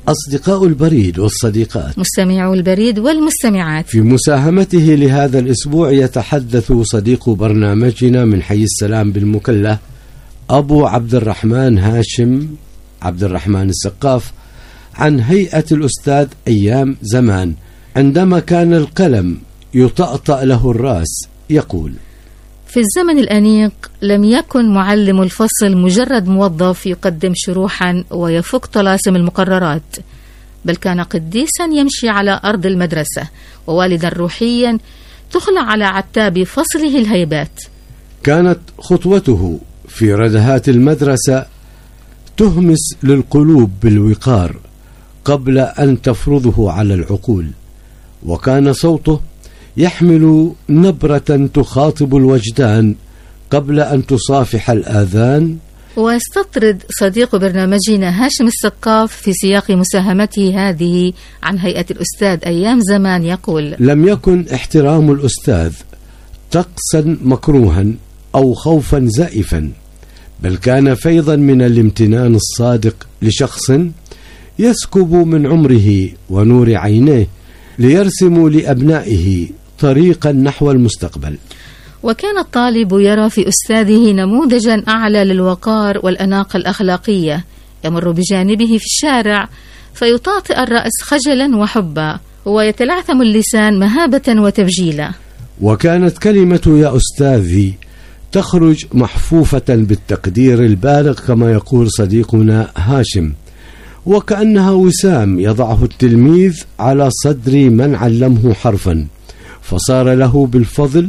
أصدقاء البريد والصديقات، مستمعو البريد والمستمعات، في مساهمته لهذا الأسبوع يتحدث صديق برنامجنا من حي السلام بالمكلا أبو عبد الرحمن هاشم عبد الرحمن السقاف عن هيئة الأستاذ أيام زمان عندما كان القلم يطأطأ له الرأس. يقول: في الزمن الأنيق لم يكن معلم الفصل مجرد موظف يقدم شروحا ويفك طلاسم المقررات، بل كان قديسا يمشي على أرض المدرسة، ووالدا روحيا تخلع على عتاب فصله الهيبات. كانت خطوته في ردهات المدرسة تهمس للقلوب بالوقار قبل أن تفرضه على العقول، وكان صوته يحمل نبرة تخاطب الوجدان قبل أن تصافح الآذان. ويستطرد صديق برنامجنا هاشم السقاف في سياق مساهمته هذه عن هيئة الأستاذ أيام زمان. يقول: لم يكن احترام الأستاذ طقسا مكروها أو خوفا زائفا، بل كان فيضا من الامتنان الصادق لشخص يسكب من عمره ونور عينيه ليرسم لأبنائه طريقا نحو المستقبل. وكان الطالب يرى في أستاذه نموذجا أعلى للوقار والأناقة الأخلاقية، يمر بجانبه في الشارع فيطاطئ الرأس خجلا وحبا، ويتلعثم اللسان مهابة وتبجيلا. وكانت كلمة يا أستاذي تخرج محفوفة بالتقدير البالغ كما يقول صديقنا هاشم، وكأنها وسام يضعه التلميذ على صدر من علمه حرفا، فصار له بالفضل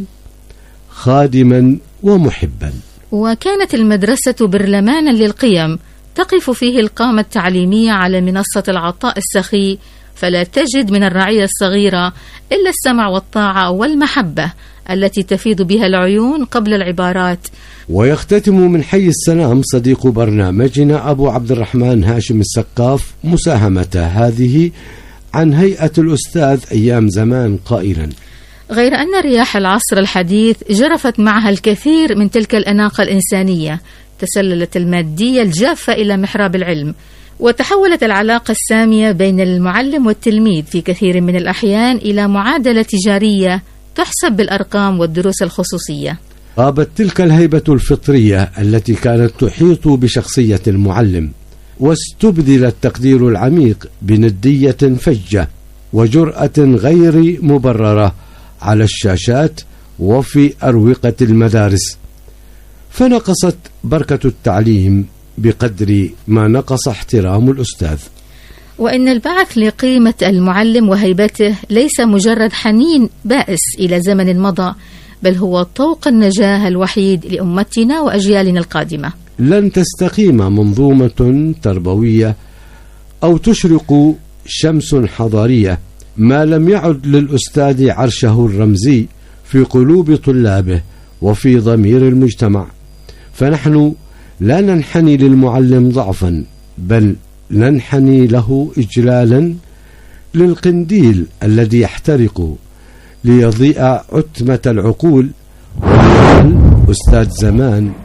خادما ومحبا. وكانت المدرسة برلمانا للقيم تقف فيه القامة التعليمية على منصة العطاء السخي، فلا تجد من الرعية الصغيرة إلا السمع والطاعة والمحبة التي تفيض بها العيون قبل العبارات. ويختتم من حي السلام صديق برنامجنا أبو عبد الرحمن هاشم السقاف مساهمته هذه عن هيئة الأستاذ أيام زمان قائلا: غير أن رياح العصر الحديث جرفت معها الكثير من تلك الأناقة الإنسانية، تسللت المادية الجافة إلى محراب العلم، وتحولت العلاقة السامية بين المعلم والتلميذ في كثير من الأحيان إلى معادلة تجارية تحسب بالأرقام والدروس الخصوصية. غابت تلك الهيبة الفطرية التي كانت تحيط بشخصية المعلم، واستبدل التقدير العميق بندية فجة وجرأة غير مبررة على الشاشات وفي أروقة المدارس، فنقصت بركة التعليم بقدر ما نقص احترام الأستاذ. وإن البعث لقيمة المعلم وهيبته ليس مجرد حنين بائس إلى زمن مضى، بل هو طوق النجاة الوحيد لأمتنا وأجيالنا القادمة. لن تستقيم منظومة تربوية أو تشرق شمس حضارية ما لم يعد للأستاذ عرشه الرمزي في قلوب طلابه وفي ضمير المجتمع. فنحن لا ننحني للمعلم ضعفا، بل ننحني له إجلالا للقنديل الذي يحترق ليضيء عتمة العقول. ويظل أستاذ زمان